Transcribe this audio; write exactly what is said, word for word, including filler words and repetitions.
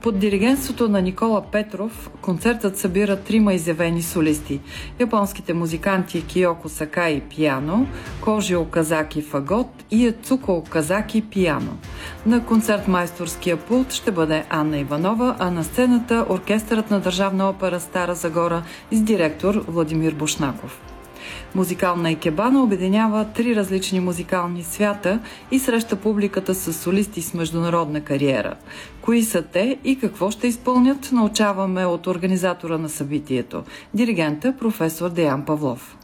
Под диригентството на Никола Петров концертът събира трима изявени солисти – японските музиканти Киоко Сакаи пиано, Кожи Оказаки фагот и Ецуко Оказаки пиано. На концертмайсторския пулт ще бъде Анна Иванова, а на сцената оркестърът на Държавна опера Стара Загора с директор Владимир Бушнаков. Музикална икебана обединява три различни музикални свята и среща публиката с солисти с международна кариера. Кои са те и какво ще изпълнят, научаваме от организатора на събитието – диригента професор Деян Павлов.